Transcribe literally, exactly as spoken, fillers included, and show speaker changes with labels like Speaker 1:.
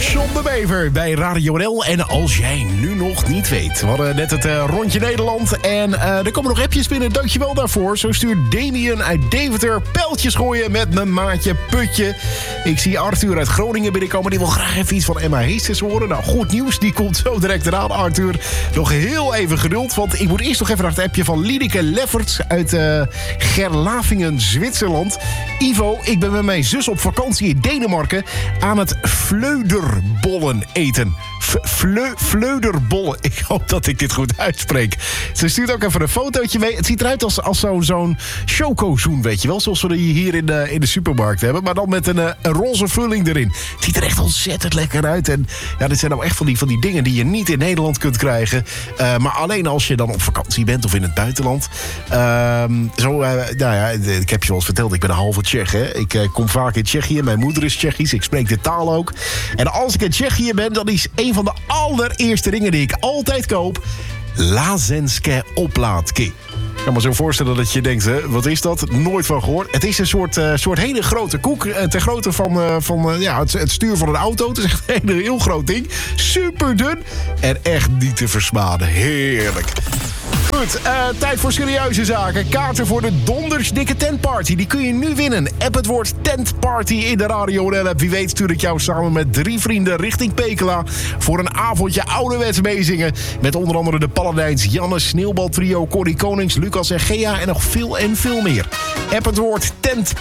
Speaker 1: John de Bever bij Radio N L. En als jij nu nog niet weet, we hadden net het uh, rondje Nederland. En uh, er komen nog appjes binnen, dankjewel daarvoor. Zo stuurt Damien uit Deventer pijltjes gooien met mijn maatje Putje. Ik zie Arthur uit Groningen binnenkomen. Die wil graag even iets van Emma Heesters horen. Nou, goed nieuws, die komt zo direct eraan, Arthur. Nog heel even geduld, want ik moet eerst nog even naar het appje van Liedeke Lefferts uit uh, Gerlavingen, Zwitserland. Ivo, ik ben met mijn zus op vakantie in Denemarken aan het vleuderbollen eten. Fleu, vleuderbollen. Ik hoop dat ik dit goed uitspreek. Ze stuurt ook even een fotootje mee. Het ziet eruit als, als zo'n, zo'n chocozoen, weet je wel. Zoals we die hier in de, in de supermarkt hebben. Maar dan met een, een roze vulling erin. Het ziet er echt ontzettend lekker uit. En ja, dit zijn nou echt van die, van die dingen die je niet in Nederland kunt krijgen. Uh, maar alleen als je dan op vakantie bent of in het buitenland. Uh, zo, uh, nou ja, ik heb je wel eens verteld, ik ben een halve Tsjech. Hè? Ik uh, kom vaak in Tsjechië. Mijn moeder is Tsjechisch. Ik spreek de taal ook. En als ik in Tsjechië ben, dan is een van de allereerste dingen die ik altijd koop Lázeňské oplátky. Ik kan me zo voorstellen dat je denkt, hè, wat is dat? Nooit van gehoord. Het is een soort, uh, soort hele grote koek. Uh, ter grootte van, uh, van uh, ja, het, het stuur van een auto. Het is echt een heel, heel groot ding. Super dun. En echt niet te versmaden. Heerlijk. Goed, uh, tijd voor serieuze zaken. Kaarten voor de dondersdikke tentparty. Die kun je nu winnen. App het woord tentparty in de Radio N L-app. Wie weet stuur ik jou samen met drie vrienden richting Pekela voor een avondje ouderwets meezingen. Met onder andere de Paladijns, Janne, Sneeuwbaltrio, Corrie Konings, Lucas en Gea en nog veel en veel meer. App het woord tent